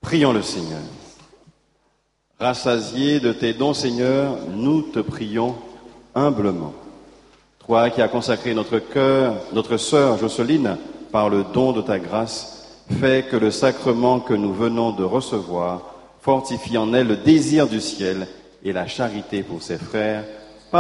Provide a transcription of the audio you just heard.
Prions le Seigneur. Rassasiés de tes dons, Seigneur, nous te prions humblement. Toi qui as consacré notre cœur, notre sœur Jocelyne, par le don de ta grâce, fais que le sacrement que nous venons de recevoir fortifie en elle le désir du ciel et la charité pour ses frères,